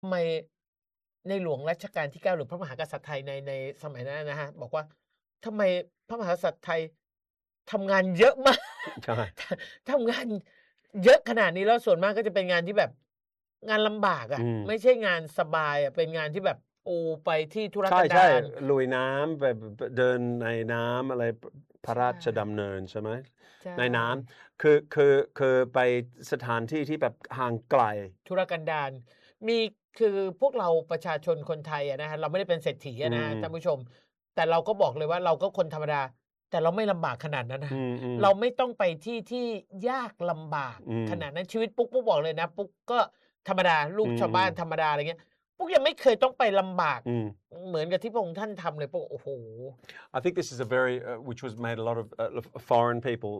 ทำไมในหลวงรัชกาลที่9หรือพระมหากษัตริย์ไทยในสมัยนั้นนะฮะบอกว่าทำไมพระมหากษัตริย์ไทยทำงานเยอะมากใช่ทำงานเยอะขนาดนี้แล้วส่วนมากก็จะเป็นงานที่แบบงานลำบากไม่ใช่งานสบายเป็นงานที่แบบไปที่ธุรกันดารลุยน้ำแบบเดินในน้ำอะไรพระราชดำเนินใช่ไหมในน้ำคือไปสถานที่ที่แบบห่างไกลธุรกันดารมีคือพวกเราประชาชนคนไทยนะฮะเราไม่ได้เป็นเศรษฐีนะท่านผู้ชมแต่เราก็บอกเลยว่าเราก็คนธรรมดาแต่เราไม่ลำบากขนาดนั้นนะเราไม่ต้องไปที่ยากลำบากขนาดนั้นชีวิตปุ๊กบอกเลยนะปุ๊กก็ธรรมดาลูกชาวบ้านธรรมดาอะไรเงี้ยปุ๊กยังไม่เคยต้องไปลำบากเหมือนกับที่พระองค์ท่านทำเลยปุ๊กโอ้โห I think this is a very which was made a lot of foreign people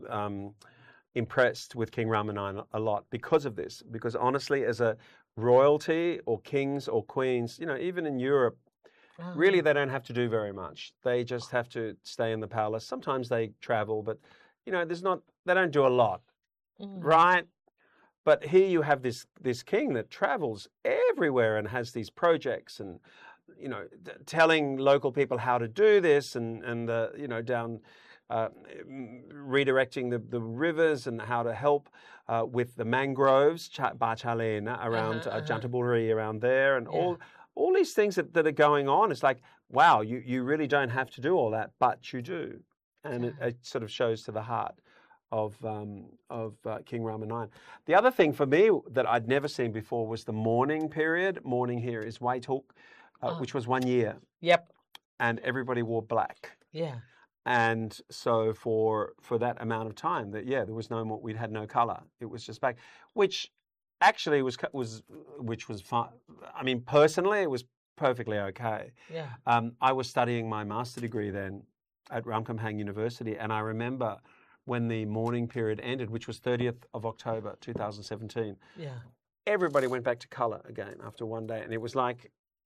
impressed with King Rama IX a lot because of this. Because honestly, as a royalty or kings or queens, even in Europe, really they don't have to do very much. They just have to stay in the palace. Sometimes they travel, but they don't do a lot, right? But here you have this king that travels everywhere and has these projects and telling local people how to do this and down redirecting the rivers and how to help with the mangroves, Bachalena around Jantaburi around there and all these things that are going on. It's like, wow, you really don't have to do all that, but you do. And it sort of shows to the heart of King Rama IX. The other thing for me that I'd never seen before was the mourning period. Mourning here is Waituk, which was 1 year. Yep. And everybody wore black. Yeah. And so for that amount of time, there was we had no color. It was just black, which actually was fine. I mean, personally, it was perfectly okay. Yeah. I was studying my master degree then at Ramkhamhaeng University, and I remember when the mourning period ended, which was 30th of October 2017. Yeah. Everybody went back to color again after one day, and it was like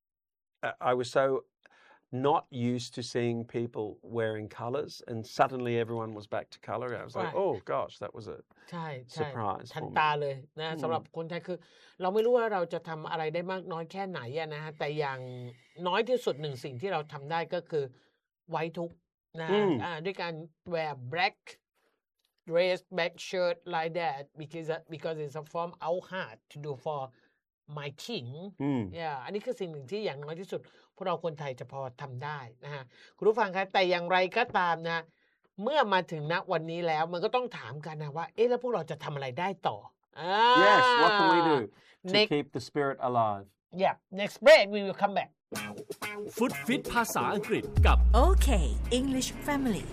I was so not used to seeing people wearing colors, and suddenly everyone was back to color. I was like, oh gosh, that was a surprise ทันตาเลยนะสำหรับคนไทยคือเราไม่รู้ว่าเราจะทำอะไรได้มากน้อยแค่ไหนนะฮะแต่อย่างน้อยที่สุดหนึ่งสิ่งที่เราทำได้ก็คือไว้ทุกข์นะด้วยการ wear black dress black shirt like that because it's a form our heart to do for my king อันนี้คือสิ่งหนึ่งที่อย่างน้อยที่สุดพวกเราคนไทยจะพอทำได้นะฮะคุณผู้ฟังครับแต่อย่างไรก็ตามนะเมื่อมาถึงณวันนี้แล้วมันก็ต้องถามกันนะว่าแล้วพวกเราจะทำอะไรได้ต่อ Yes, what can we do to keep the spirit alive? Yeah, next break we will come back. ฟุตฟิตภาษาอังกฤษกับ OK English Family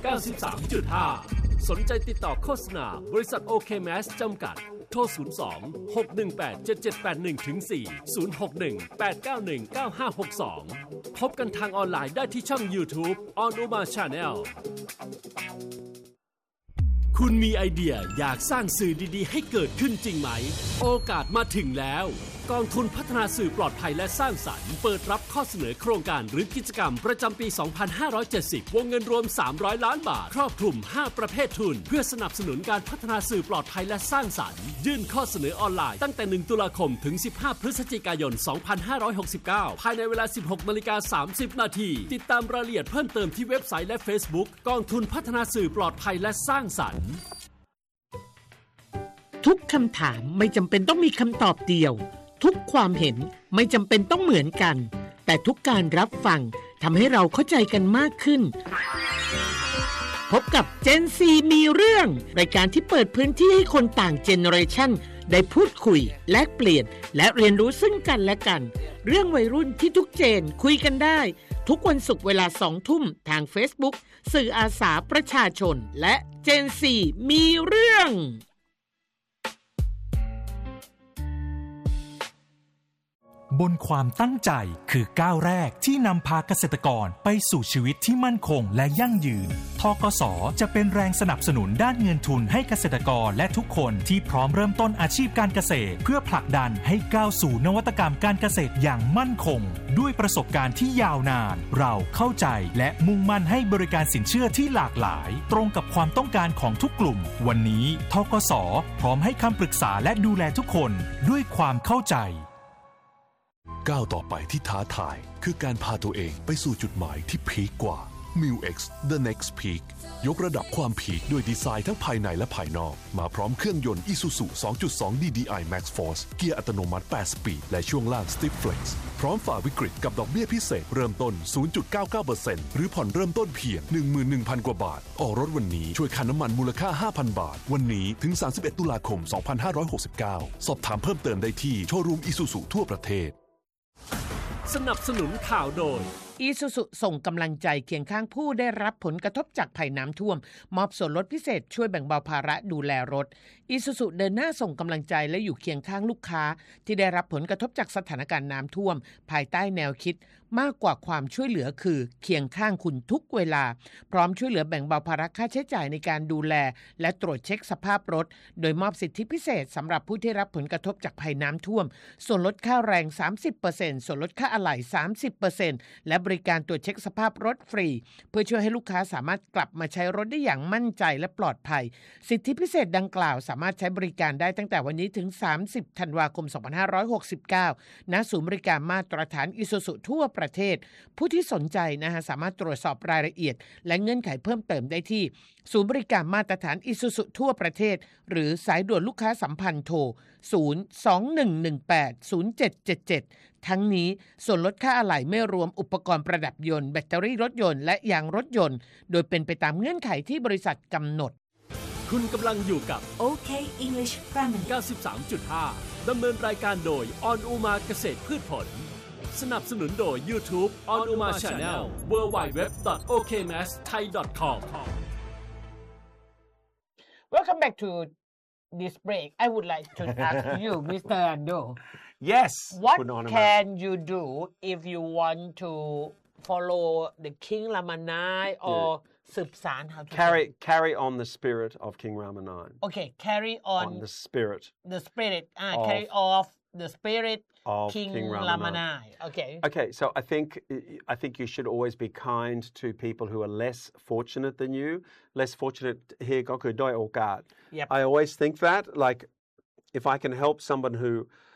93.5 สนใจติดต่อโฆษณาบริษัท OK Mass จำกัดโทร 02-618-7781-4 061-891-9562 พบกันทางออนไลน์ได้ที่ช่อง YouTube On Uma Channel คุณมีไอเดียอยากสร้างสื่อดีๆให้เกิดขึ้นจริงไหมโอกาสมาถึงแล้วกองทุนพัฒนาสื่อปลอดภัยและสร้างสรรค์เปิดรับข้อเสนอโครงการหรือกิจกรรมประจำปี 2570 วงเงินรวม300ล้านบาทครอบคลุม5ประเภททุนเพื่อสนับสนุนการพัฒนาสื่อปลอดภัยและสร้างสรรค์ยื่นข้อเสนอออนไลน์ตั้งแต่1ตุลาคมถึง15พฤศจิกายน 2569 ภายในเวลา 16:30 น.ติดตามรายละเอียดเพิ่มเติมที่เว็บไซต์และ Facebook กองทุนพัฒนาสื่อปลอดภัยและสร้างสรรค์ทุกคำถามไม่จำเป็นต้องมีคำตอบเดียวทุกความเห็นไม่จำเป็นต้องเหมือนกันแต่ทุกการรับฟังทำให้เราเข้าใจกันมากขึ้นพบกับ Gen Z มีเรื่องรายการที่เปิดพื้นที่ให้คนต่างเจเนอเรชันได้พูดคุยแลกเปลี่ยนและเรียนรู้ซึ่งกันและกันเรื่องวัยรุ่นที่ทุกเจนคุยกันได้ทุกวันศุกร์เวลา 20:00 นทาง Facebook สื่ออาสาประชาชนและ Gen Z มีเรื่องบนความตั้งใจคือก้าวแรกที่นำพาเกษตรกรไปสู่ชีวิตที่มั่นคงและยั่งยืนธกส.จะเป็นแรงสนับสนุนด้านเงินทุนให้เกษตรกรและทุกคนที่พร้อมเริ่มต้นอาชีพการเกษตรเพื่อผลักดันให้ก้าวสู่นวัตกรรมการเกษตรอย่างมั่นคงด้วยประสบการณ์ที่ยาวนานเราเข้าใจและมุ่งมั่นให้บริการสินเชื่อที่หลากหลายตรงกับความต้องการของทุกกลุ่มวันนี้ธกส.พร้อมให้คำปรึกษาและดูแลทุกคนด้วยความเข้าใจก้าวต่อไปที่ท้าทายคือการพาตัวเองไปสู่จุดหมายที่พีคกว่า MiuX The Next Peak ยกระดับความพีคด้วยดีไซน์ทั้งภายในและภายนอกมาพร้อมเครื่องยนต์ Isuzu 2.2 DDI Max Force เกียร์อัตโนมัติ8 สปีดและช่วงล่าง Stiff Flex พร้อมฝ่าวิกฤตกับดอกเบี้ยพิเศษเริ่มต้น 0.99% หรือผ่อนเริ่มต้นเพียง 11,000 กว่าบาทออกรถวันนี้ช่วยค่าน้ำมันมูลค่า 5,000 บาทวันนี้ถึง31ตุลาคม 2569สอบถามเพิ่มเติมได้ที่โชว์รูม Isuzu ทั่วประเทศสนับสนุนข่าวโดย Isuzu ส่งกำลังใจเคียงข้างผู้ได้รับผลกระทบจากภัยน้ำท่วมมอบส่วนลดพิเศษช่วยแบ่งเบาภาระดูแลรถ Isuzu เดินหน้าส่งกำลังใจและอยู่เคียงข้างลูกค้าที่ได้รับผลกระทบจากสถานการณ์น้ำท่วมภายใต้แนวคิดมากกว่าความช่วยเหลือคือเคียงข้างคุณทุกเวลาพร้อมช่วยเหลือแบ่งเบาภาระค่าใช้จ่ายในการดูแลและตรวจเช็คสภาพรถโดยมอบสิทธิพิเศษสำหรับผู้ที่รับผลกระทบจากภัยน้ำท่วมส่วนลดค่าแรง 30% ส่วนลดค่าอะไหล่ 30% และบริการตรวจเช็คสภาพรถฟรีเพื่อช่วยให้ลูกค้าสามารถกลับมาใช้รถได้อย่างมั่นใจและปลอดภัยสิทธิพิเศษดังกล่าวสามารถใช้บริการได้ตั้งแต่วันนี้ถึง30ธันวาคม2569ณศูนย์บริการมาตรฐาน Isuzu ทั่วประเทศผู้ที่สนใจสามารถตรวจสอบรายละเอียดและเงื่อนไขเพิ่มเติมได้ที่ศูนย์บริการมาตรฐาน Isuzu ทั่วประเทศหรือสายด่วนลูกค้าสัมพันธ์โทร 021180777 ทั้งนี้ส่วนลดค่าอะไหล่ไม่รวมอุปกรณ์ประดับยนต์แบตเตอรี่รถยนต์และยางรถยนต์โดยเป็นไปตามเงื่อนไขที่บริษัทกำหนดคุณกำลังอยู่กับ OK English Family 93.5 ดำเนินรายการโดยออนอุมาเกษตรพืชผลสนับสนุนโดย YouTube On Uma Channel www.okmasthai.com Welcome back to this break. I would like to ask you, Mr. Ando. Yes. What can you do if you want to follow the King Ramanai orสืบสาน how to carry on the spirit of King Rama IX. Okay, carry on the spirit. The spirit. Carry off the spirit of King Rama IX. Okay, so I think you should always be kind to people who are less fortunate than you. Less fortunate here ก็คือด้อยโอกาส I always think that like if I can help someone who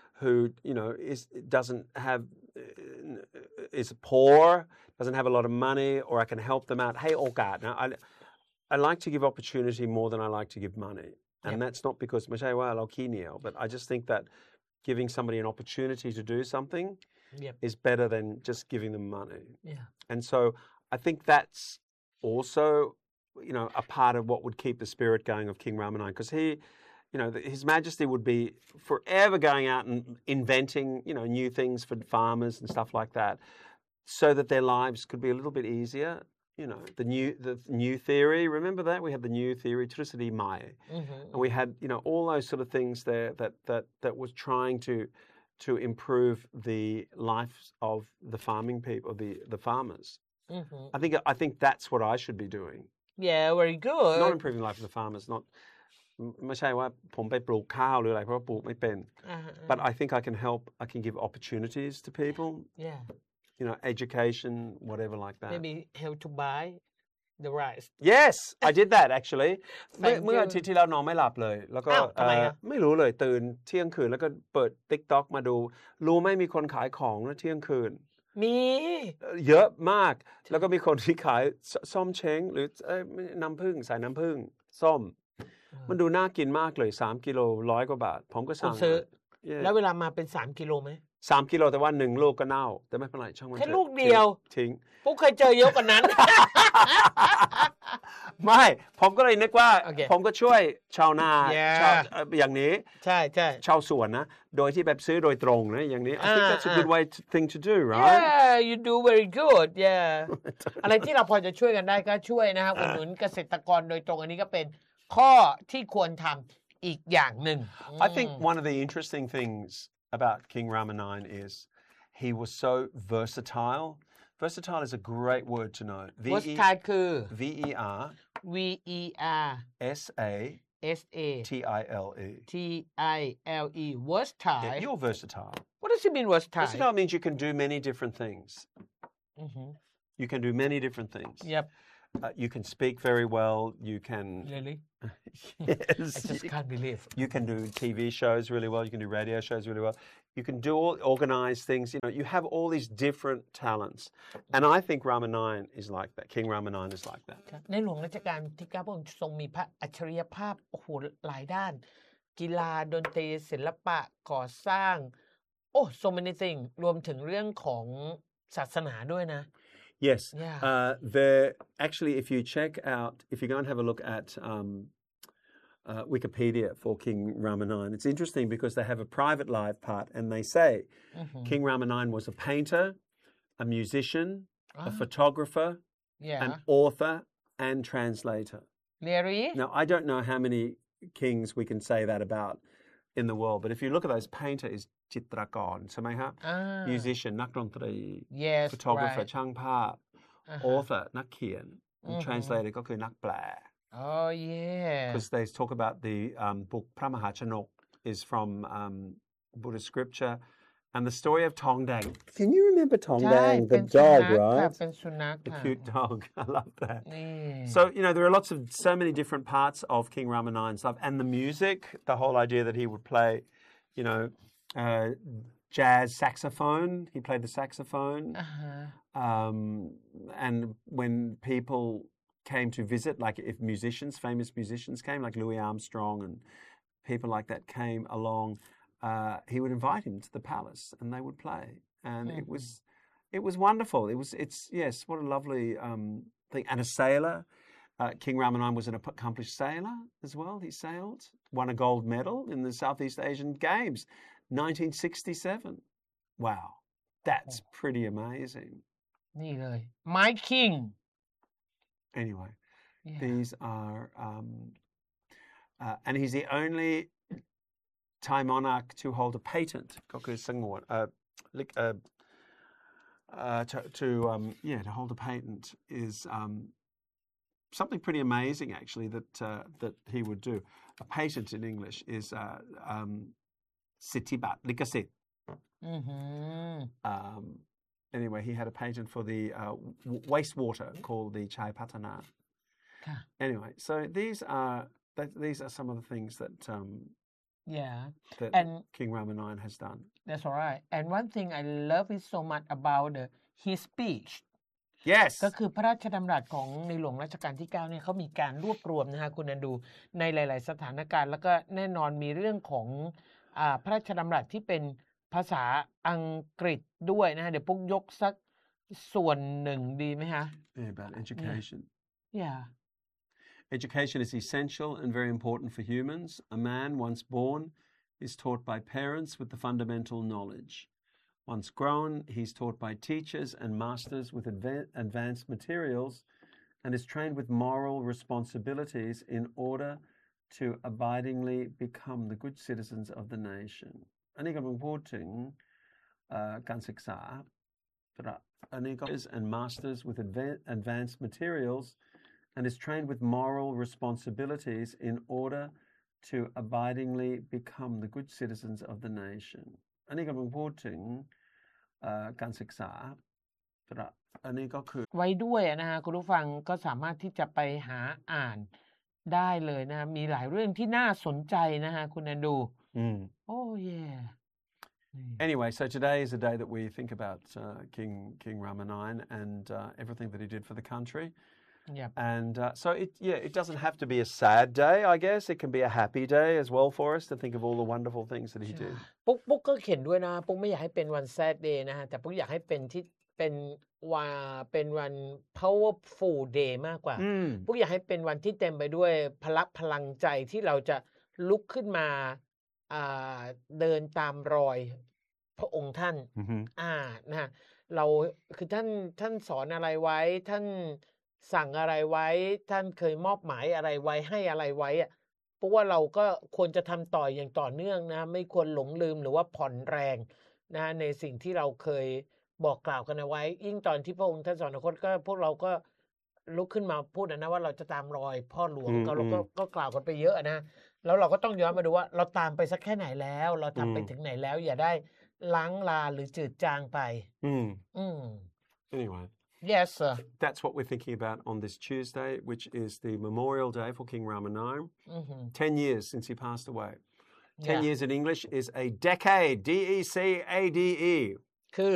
is poor, doesn't have a lot of money, or I can help them out. Hey, okat. Now, I like to give opportunity more than I like to give money, and that's not because but I just think that giving somebody an opportunity to do something is better than just giving them money. And so I think that's also a part of what would keep the spirit going of King Rama IX, because His Majesty would be forever going out and inventing, new things for farmers and stuff like that, so that their lives could be a little bit easier. The new theory. Remember that we had the new theory, Tricity Mai, and we had all those sort of things there that was trying to improve the lives of the farming people, the farmers. I think that's what I should be doing. Yeah, very good. Not improving the life of the farmers, not. ไม่ใช่ว่าผมไปปลูกข้าวหรืออะไรเพราะปลูกไม่เป็น but I think I can give opportunities to people education whatever like that maybe help to buy the rice yes I did that actually เมื่ออาทิตย์ที่แล้วนอนไม่หลับเลยแล้วก็ไม่รู้เลยตื่นเที่ยงคืนแล้วก็เปิด TikTok มาดูรู้ไหมมีคนขายของนะเที่ยงคืนมีเยอะมากแล้วก็มีคนที่ขายส้มเช้งหรือน้ำผึ้งใส่น้ำผึ้งส้มมันดูน่ากินมากเลย3กิโล100 กว่าบาทผมก็สั่งซื้อแล้วเวลามาเป็น3กิโลไหม 3กิโลแต่ว่า1ลูกก็เน่าแต่ไม่เป็นไรช่างมันแค่ลูกเดียวทิ้งผมเคยเจอเยอะกว่านั้นไม่ผมก็เลยนึกว่าผมก็ช่วยชาวนาอย่างนี้ใช่ชาวสวนนะโดยที่แบบซื้อโดยตรงนะอย่างนี้ I think that's a good thing to do right yeah you do very good yeah อะไรที่เราพอจะช่วยกันได้ก็ช่วยนะครับอุดหนุนเกษตรกรโดยตรงอันนี้ก็เป็นข้อที่ควรทำอีกอย่างหนึ่ง I think one of the interesting things about King Rama IX is he was so versatile. Versatile is a great word to know. Versatile คือ V-E-R S-A T-I-L-E T-I-L-E Versatile yeah, you're versatile. What does it mean versatile? Versatile means you can do many different things. You can do many different things. Yep. You can speak very well. You can Really? yes, I just can't believe. you can do TV shows really well. You can do radio shows really well. You can do organize things. You know, you have all these different talents, and I think Rama IX is like that. King Rama IX is like that. ในหลวงรัชกาลที่9พระองค์ทรงมีพระอัจฉริยภาพโอ้โหหลายด้าน กีฬาดนตรีศิลปะก่อสร้าง so many things รวมถึงเรื่องของศาสนาด้วยนะ Yes. Yeah. There actually, if you check out, if you go and have a look at Wikipedia for King Rama IX, it's interesting because they have a private live part, and they say King Rama IX was a painter, a musician, a photographer, Yeah. an author, and translator. Really? Now, I don't know how many kings we can say that about in the world, but if you look at those, painter is Chitrakon, ใช่ไหมครับ musician นักดนตรี Yes, photographer right. ช่างภาพ author นักเขียน and translator ก็คือนักแปล Oh yeah. because they talk about the book พระมหาชนก is from Buddhist scripture and the story of Tongdang. Can you remember ใช่ Tongdang, เป็ the นสุนั dog, ขค่ะ right? เป็นสุนัข The ค่ะ cute dog. I love that. นี่ So, you know, there are lots of so many different parts of King Rama IX's life, and the music, the whole idea that he would play, you know, jazz saxophone. He played the saxophone. And when people came to visit, like if musicians, famous musicians came, like Louis Armstrong and people like that came along, he would invite him to the palace and they would play. And it was wonderful. Yes, what a lovely thing. And a sailor. King Rama IX was an accomplished sailor as well. He sailed, won a gold medal in the Southeast Asian Games, 1967. Wow, that's pretty amazing. นี่เลย My King Anyway, Yeah. these are, and he's the only Thai monarch to hold a patent. ก็คือสงวนto hold a patent is something pretty amazing, actually, that he would do. A patent in English is Sithibat, Likasit. Anyway, he had a patent for the wastewater called the Chai Patana. Anyway, so these are some of the things that Yeah. that And King Rama IX has done. that's all right. And one thing I love is so much about his speech. Yes. ก็คือพระราชดำรัสของในหลวงรัชกาลที่9เนี่ยเขามีการรวบรวมนะฮะคุณนันดูในหลาย ๆ สถานการณ์แล้วก็แน่นอนมีเรื่องของพระราชดำรัสที่เป็นภาษาอังกฤษด้วยนะฮะเดี๋ยวปุ๊กยกสักส่วนหนึ่งดีไหมฮะ Yeah, about education. Yeah. Education is essential and very important for humans. A man, once born, is taught by parents with the fundamental knowledge. Once grown, he's taught by teachers and masters with advanced materials and is trained with moral responsibilities in order to abidingly become the good citizens of the nation. อันนี้กำลังพูดถึงการศึกษาอันนี้ก็ and masters with advanced materials and is trained with moral responsibilities in order to abidingly become the good citizens of the nation. อันนี้กำลังพูดถึงการศึกษาอันนี้ก็คือไว้ด้วยนะฮะคุณผู้ฟังก็สามารถที่จะไปหาอ่านได้เลยนะมีหลายเรื่องที่น่าสนใจนะฮะคุณนันดูOh yeah. Anyway, so today is a day that we think about King Rama IX and everything that he did for the country. Yep. And so it doesn't have to be a sad day, I guess. It can be a happy day as well for us to think of all the wonderful things that he did. ปุ๊กก็เขียนด้วยนะปุ๊กไม่อยากให้เป็นวัน sad day นะฮะแต่ปุ๊กอยากให้เป็นที่เป็นวัน powerful day มากกว่าปุ๊กอยากให้เป็นวันที่เต็มไปด้วยพลังใจที่เราจะลุกขึ้นมาเดินตามรอยพระองค์ท่านนะฮะเราคือท่านสอนอะไรไว้ท่านสั่งอะไรไว้ท่านเคยมอบหมายอะไรไว้ให้อะไรไว้เพราะว่าเราก็ควรจะทำต่ออย่างต่อเนื่องนะไม่ควรหลงลืมหรือว่าผ่อนแรงนะในสิ่งที่เราเคยบอกกล่าวกันเอาไว้ยิ่งตอนที่พระองค์ท่านสอนคนก็พวกเราก็ลุกขึ้นมาพูดนะว่าเราจะตามรอยพ่อหลวงเราก็กล่าวกันไปเยอะนะแล้วเราก็ต้องย้อนมาดูว่าเราตามไปสักแค่ไหนแล้วเราทำไปถึงไหนแล้วอย่าได้ล้างลาหรือจืดจางไป Anyway, Yes, sir. That's what we're thinking about on this Tuesday, which is the Memorial Day for King Rama IX. 10 years since he passed away. 10 years in English is a decade, D-E-C-A-D-E.